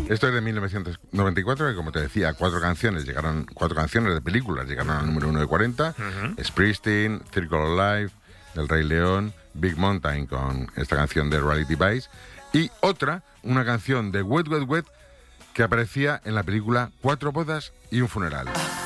Esto es de 1994, que como te decía, cuatro canciones de películas llegaron al número 1 de 40. Springsteen, Circle of Life, del Rey León, Big Mountain con esta canción de Reality Bites, y una canción de Wet Wet Wet que aparecía en la película Cuatro bodas y un funeral.